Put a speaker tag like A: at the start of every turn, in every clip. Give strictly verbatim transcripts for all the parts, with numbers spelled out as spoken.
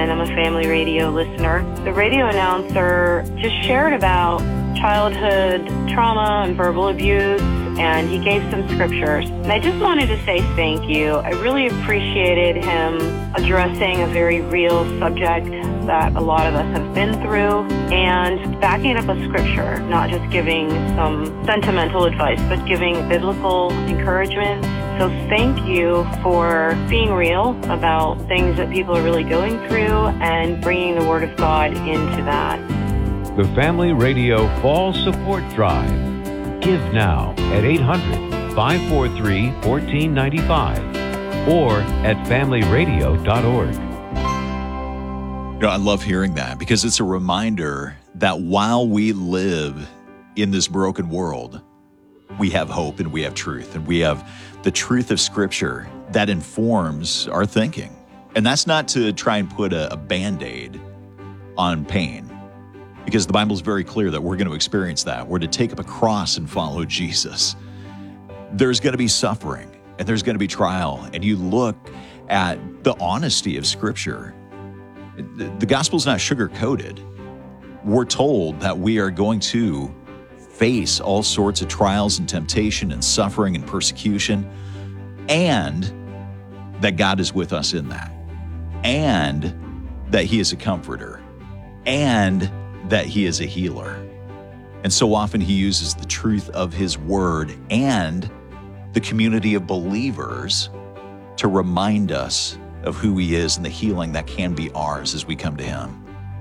A: and I'm a Family Radio listener. The radio announcer just shared about childhood trauma and verbal abuse, and he gave some scriptures. And I just wanted to say thank you. I really appreciated him addressing a very real subject that a lot of us have been through and backing up a scripture, not just giving some sentimental advice, but giving biblical encouragement. So thank you for being real about things that people are really going through and bringing the Word of God into that.
B: The Family Radio Fall Support Drive. Give now at eight hundred, five four three, one four nine five or at family radio dot org.
C: You know, I love hearing that because it's a reminder that while we live in this broken world, we have hope and we have truth and we have the truth of Scripture that informs our thinking. And that's not to try and put a, a Band-Aid on pain, because the Bible is very clear that we're going to experience that. We're to take up a cross and follow Jesus. There's going to be suffering and there's going to be trial. And you look at the honesty of Scripture. The gospel's not sugar-coated. We're told that we are going to face all sorts of trials and temptation and suffering and persecution, and that God is with us in that, and that He is a comforter, and that He is a healer. And so often He uses the truth of His word and the community of believers to remind us of who He is and the healing that can be ours as we come to Him.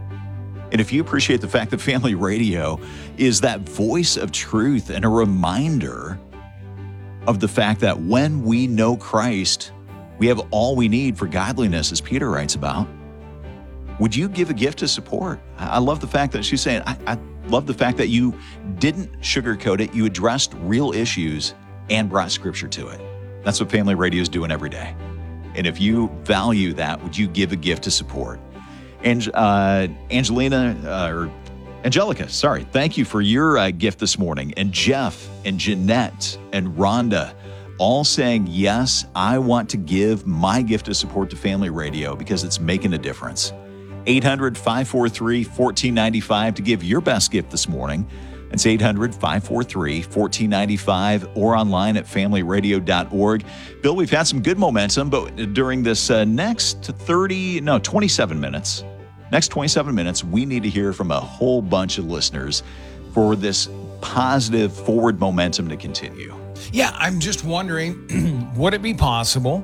C: And if you appreciate the fact that Family Radio is that voice of truth and a reminder of the fact that when we know Christ, we have all we need for godliness, as Peter writes about, would you give a gift to support? I love the fact that she's saying, I, I love the fact that you didn't sugarcoat it. You addressed real issues and brought Scripture to it. That's what Family Radio is doing every day. And if you value that, would you give a gift to support? And uh, Angelina, uh, or Angelica, sorry, thank you for your uh, gift this morning. And Jeff and Jeanette and Rhonda all saying, yes, I want to give my gift of support to Family Radio because it's making a difference. eight hundred, five four three, one four nine five to give your best gift this morning. It's eight hundred, five four three, one four nine five or online at family radio dot org. Bill, we've had some good momentum, but during this uh, next thirty, no, twenty-seven minutes, next twenty-seven minutes, we need to hear from a whole bunch of listeners for this positive forward momentum to continue.
D: Yeah, I'm just wondering, would it be possible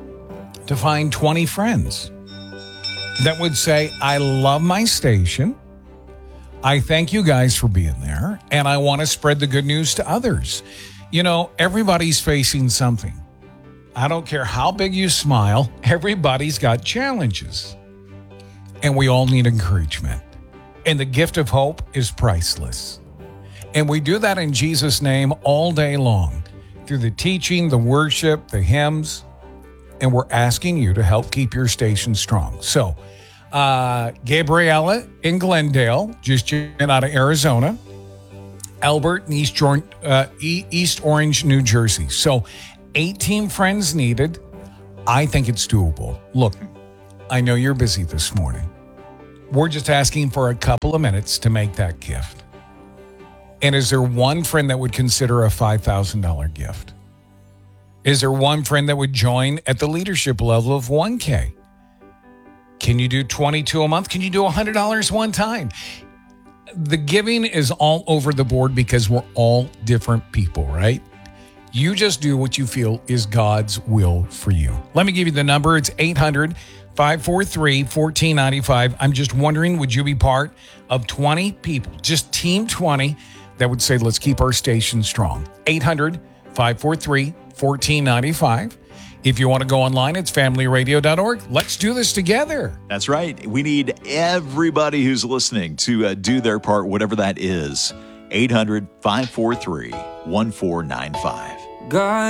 D: to find twenty friends that would say, I love my station, I thank you guys for being there, and I want to spread the good news to others. You know, everybody's facing something. I don't care how big you smile, everybody's got challenges. And we all need encouragement. And the gift of hope is priceless. And we do that in Jesus' name all day long, through the teaching, the worship, the hymns, and we're asking you to help keep your station strong. So, Uh, Gabriella in Glendale, just out of Arizona. Albert in East, uh, East Orange, New Jersey. So eighteen friends needed. I think it's doable. Look, I know you're busy this morning. We're just asking for a couple of minutes to make that gift. And is there one friend that would consider a five thousand dollars gift? Is there one friend that would join at the leadership level of one K? Can you do twenty-two a month? Can you do one hundred dollars one time? The giving is all over the board because we're all different people, right? You just do what you feel is God's will for you. Let me give you the number. It's eight hundred, five four three, one four nine five. I'm just wondering, would you be part of twenty people, just team twenty, that would say, let's keep our station strong? eight hundred, five four three, one four nine five. If you want to go online, it's family radio dot org. Let's do this together.
C: That's right. We need everybody who's listening to uh, do their part, whatever that is. eight hundred, five four three, one four nine five. God.